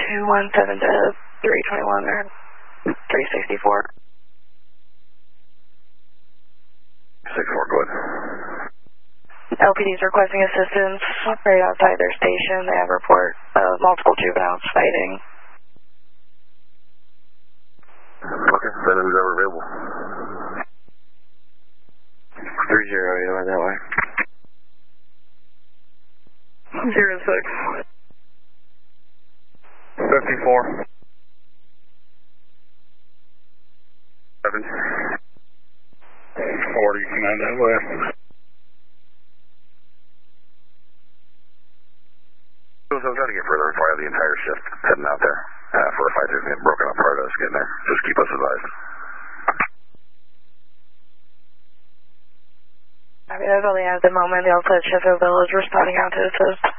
217 to 321 or 364. 64, go ahead. LPD is requesting assistance right outside their station. They have a report of multiple juveniles fighting. Okay, send who's ever available. 30, you went that way. 06. 54. 7. 40, not that way. So I'm trying to get further and fire the entire shift heading out there for a fight that's getting broken up prior to us getting there. Just keep us advised. I mean, that's all they have at the moment. The outside Sheffield Village responding out to assist.